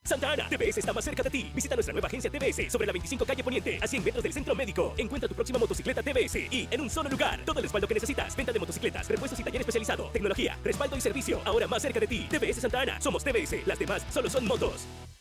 Santa Ana, TBS está más cerca de ti. Visita nuestra nueva agencia TBS sobre la 25 calle Poniente, a 100 metros del Centro Médico. Encuentra tu próxima motocicleta TBS y en un solo lugar. Todo el respaldo que necesitas. Venta de motocicletas, repuestos y taller especializado. Tecnología, respaldo y servicio. Ahora más cerca de ti. TBS Santa Ana. Somos TBS. Las demás solo son motos.